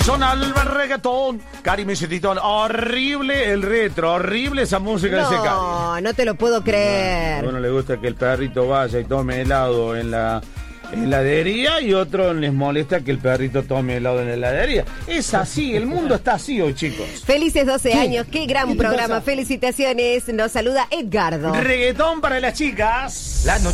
Sonaba el reggaetón, Karim y Titón. Horrible el retro, horrible esa música de ese Karim. No, no te lo puedo creer. A uno le gusta que el perrito vaya y tome helado en la heladería y otro les molesta que el perrito tome helado en la heladería. Es así, el mundo está así hoy, chicos. Felices 12 ¿Qué? años, qué gran ¿Qué programa. pasa? Felicitaciones, nos saluda Edgardo. Reggaetón para las chicas.